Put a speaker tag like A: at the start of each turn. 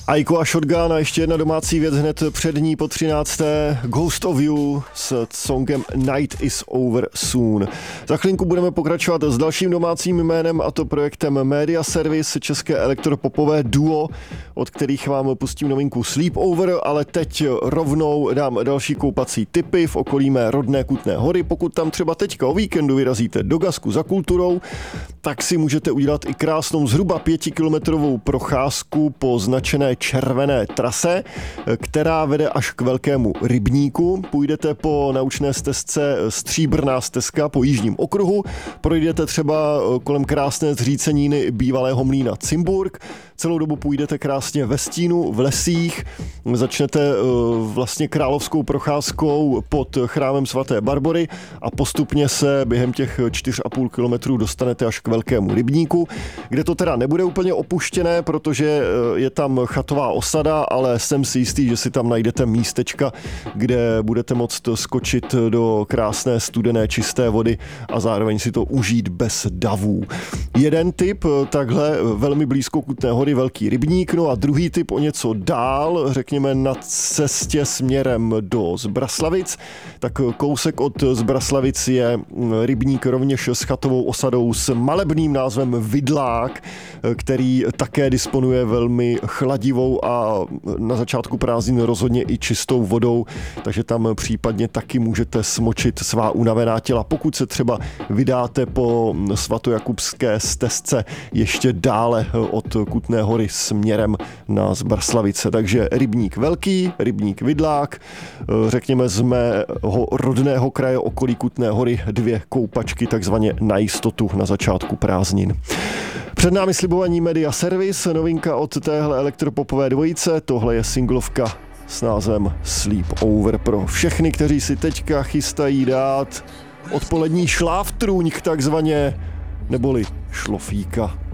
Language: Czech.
A: Aiko a Shotgun a ještě jedna domácí věc hned před ní po 13. Ghost of You s songem Night is Over Soon. Za chvilinku budeme pokračovat s dalším domácím jménem, a to projektem Media Service, české elektropopové duo, od kterých vám pustím novinku Sleepover, ale teď rovnou dám další koupací tipy v okolí mé rodné Kutné Hory. Pokud tam třeba teďka o víkendu vyrazíte do Gasku za kulturou, tak si můžete udělat i krásnou zhruba 5kilometrovou procházku po značené červené trase, která vede až k velkému rybníku. Půjdete po naučné stezce Stříbrná stezka po jižním okruhu, projdete třeba kolem krásné zříceniny bývalého mlýna Cimburg, celou dobu půjdete krásně ve stínu, v lesích, začnete vlastně královskou procházkou pod chrámem svaté Barbory a postupně se během těch 4,5 kilometrů dostanete až k velkému rybníku, kde to teda nebude úplně opuštěné, protože je tam chatová osada, ale jsem si jistý, že si tam najdete místečka, kde budete moct skočit do krásné studené čisté vody a zároveň si to užít bez davů. Jeden tip, takhle velmi blízko Kutné Hory, velký rybník, no a druhý tip o něco dál, řekněme na cestě směrem do Zbraslavic, tak kousek od Zbraslavic je rybník rovněž s chatovou osadou s malebným názvem Vidlák, který také disponuje velmi chladivou a na začátku prázdnin rozhodně i čistou vodou, takže tam případně taky můžete smočit svá unavená těla, pokud se třeba vydáte po svatojakubské stezce ještě dále od Kutné Hory směrem na Zbraslavice. Takže rybník velký, rybník Vidlák, řekněme z mého rodného kraje okolí Kutné Hory 2 koupačky takzvaně na jistotu na začátku prázdnin. Před námi slibovaní Media Service, novinka od téhle elektropopové dvojice, tohle je singlovka s názvem Sleepover pro všechny, kteří si teďka chystají dát odpolední šláftrůňk takzvaně, neboli šlofíka.